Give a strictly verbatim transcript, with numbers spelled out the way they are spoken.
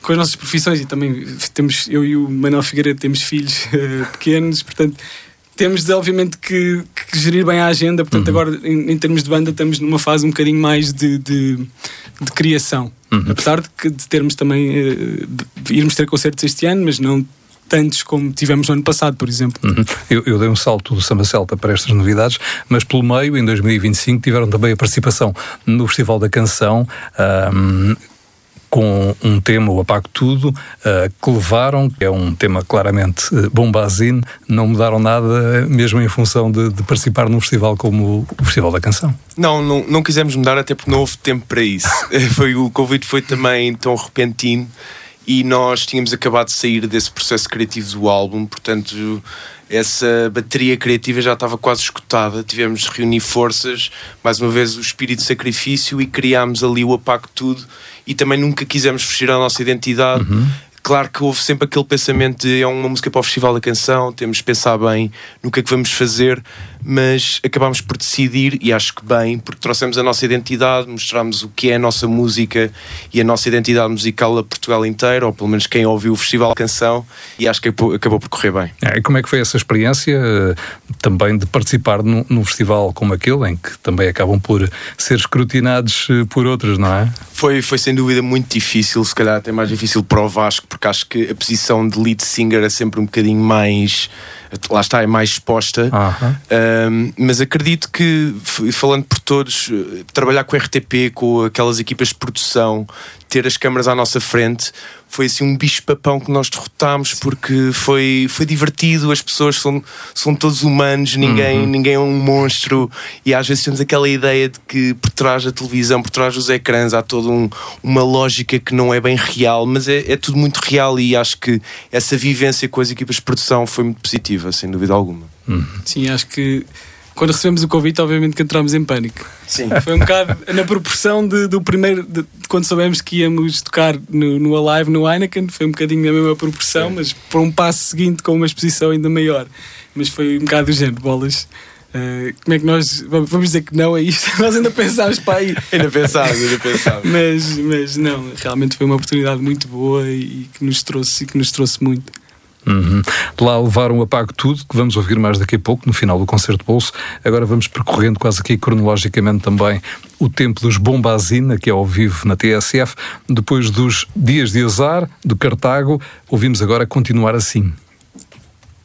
com as nossas profissões, e também temos, eu e o Manuel Figueiredo temos filhos uh, pequenos, portanto temos de, obviamente que, que gerir bem a agenda. Portanto, uhum. agora em, em termos de banda estamos numa fase um bocadinho mais de, de, de criação, uhum. apesar de, que, de termos também uh, de irmos ter concertos este ano, mas não tantos como tivemos no ano passado, por exemplo. Uhum. Eu, eu dei um salto do Samba Celta para estas novidades, mas pelo meio, em dois mil e vinte e cinco, tiveram também a participação no Festival da Canção, um, com um tema, o Apago Tudo, uh, que levaram, que é um tema claramente uh, bombazine, não mudaram nada, mesmo em função de, de participar num festival como o, o Festival da Canção. Não, não, não quisemos mudar, até porque não houve tempo para isso. Foi, o convite foi também tão repentino, e nós tínhamos acabado de sair desse processo criativo do álbum, portanto essa bateria criativa já estava quase esgotada. Tivemos de reunir forças, mais uma vez o espírito de sacrifício, e criámos ali o Apago Tudo, e também nunca quisemos fugir à nossa identidade. Uhum. Claro que houve sempre aquele pensamento de é uma música para o Festival da Canção, temos de pensar bem no que é que vamos fazer, mas acabámos por decidir, e acho que bem, porque trouxemos a nossa identidade, mostramos o que é a nossa música e a nossa identidade musical a Portugal inteiro, ou pelo menos quem ouviu o Festival da Canção, e acho que acabou por correr bem. É, e como é que foi essa experiência também de participar num, num festival como aquele, em que também acabam por ser escrutinados por outros, não é? Foi, foi sem dúvida muito difícil, se calhar até mais difícil para o Vasco, porque acho que a posição de lead singer é sempre um bocadinho mais, lá está, é mais exposta. Uh-huh. um, mas acredito que, falando por todos, trabalhar com a R T P, com aquelas equipas de produção, ter as câmaras à nossa frente, foi assim um bicho-papão que nós derrotámos, porque foi, foi divertido, as pessoas são, são todos humanos, ninguém, uhum. ninguém é um monstro, e às vezes temos aquela ideia de que por trás da televisão, por trás dos ecrãs, há toda um, uma lógica que não é bem real, mas é, é tudo muito real, e acho que essa vivência com as equipas de produção foi muito positiva, sem dúvida alguma. Uhum. Sim, acho que quando recebemos o convite, obviamente que entramos em pânico. Sim. Foi um bocado na proporção de, do primeiro, de, de quando soubemos que íamos tocar no, no Alive, no Heineken, foi um bocadinho na mesma proporção, Sim. mas por um passo seguinte com uma exposição ainda maior. Mas foi um bocado do género, bolas. Uh, como é que nós vamos dizer que não é isto? Nós ainda pensámos para aí. ainda pensámos, ainda pensámos. mas, mas não, realmente foi uma oportunidade muito boa e, e que nos trouxe, e que nos trouxe muito. Uhum. Lá levaram o Apago Tudo, que vamos ouvir mais daqui a pouco, no final do Concerto Bolso. Agora vamos percorrendo quase aqui cronologicamente também o tempo dos Bombazina, que é ao vivo na T S F. Depois dos Dias de Azar, do Cartago, ouvimos agora Continuar Assim.